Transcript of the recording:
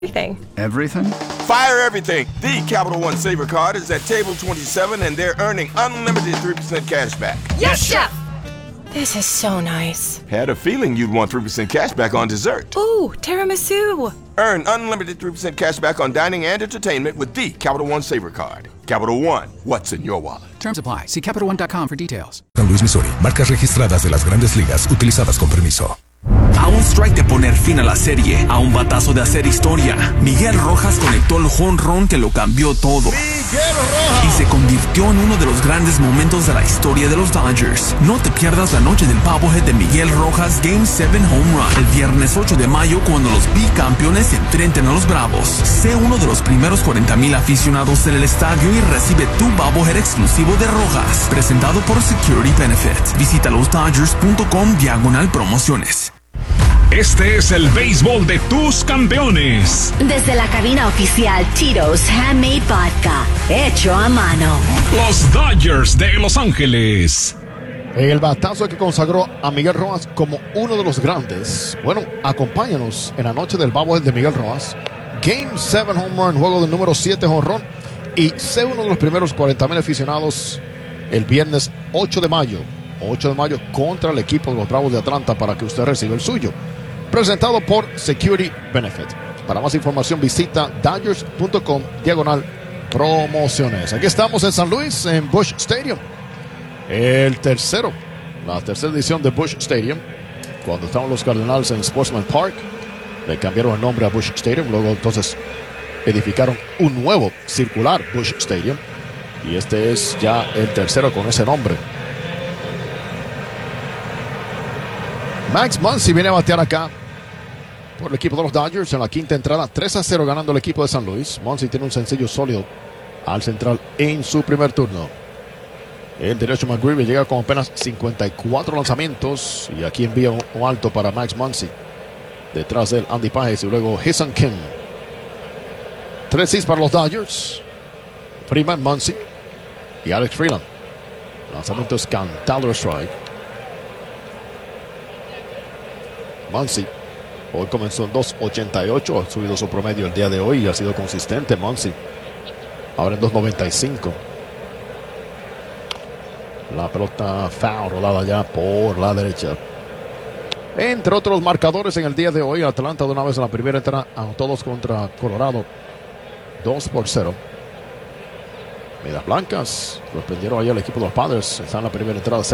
Everything? Fire everything. The Capital One Saver Card is at table 27 and they're earning unlimited 3% cash back. Yes, Chef! This is so nice. Had a feeling you'd want 3% cash back on dessert. Ooh, tiramisu. Earn unlimited 3% cash back on dining and entertainment with the Capital One Saver Card. Capital One, what's in your wallet? Terms apply. See CapitalOne.com for details. San Luis, Missouri. Marcas registradas de las Grandes Ligas utilizadas con permiso. A un strike de poner fin a la serie, a un batazo de hacer historia, Miguel Rojas conectó el jonrón que lo cambió todo. Y se convirtió en uno de los grandes momentos de la historia de los Dodgers. No te pierdas la noche del bobblehead de Miguel Rojas Game 7 Home Run el viernes 8 de mayo cuando los bicampeones se enfrenten a los Bravos. Sé uno de los primeros 40,000 aficionados en el estadio y recibe tu bobblehead exclusivo de Rojas, presentado por Security Benefit. Visita losdodgers.com/promociones. Este es el béisbol de tus campeones. Desde la cabina oficial Tito's Handmade Vodka, hecho a mano. Los Dodgers de Los Ángeles. El batazo que consagró a Miguel Rojas como uno de los grandes. Bueno, acompáñanos en la noche del bobblehead de Miguel Rojas. Game 7 home run, juego del número 7 jonrón. Y sé uno de los primeros 40,000 aficionados el viernes 8 de mayo. 8 de mayo contra el equipo de los Bravos de Atlanta para que usted reciba el suyo. Presentado por Security Benefit. Para más información visita Dodgers.com/promociones. Aquí estamos en San Luis, en Busch Stadium. La tercera edición de Busch Stadium. Cuando estaban los Cardinals en Sportsman Park, le cambiaron el nombre a Busch Stadium. Luego entonces edificaron un nuevo circular Busch Stadium. Y este es ya el tercero con ese nombre. Max Muncy viene a batear acá por el equipo de los Dodgers en la quinta entrada, 3-0 ganando el equipo de San Luis. Muncy tiene un sencillo sólido al central en su primer turno. El derecho McGreevy llega con apenas 54 lanzamientos y aquí envía un alto para Max Muncy. Detrás de él Andy Pages y luego Hyun Kim. 3-6 para los Dodgers. Freeman, Muncy y Alex Freeland. Lanzamientos cantado strike. Muncy hoy comenzó en 2.88, ha subido su promedio el día de hoy y ha sido consistente. Muncy ahora en 2.95. La pelota foul rolada ya por la derecha. Entre otros marcadores en el día de hoy, Atlanta de una vez en la primera entrada, todos contra Colorado, 2-0. Medias Blancas sorprendieron ayer al equipo de los Padres. Está en la primera entrada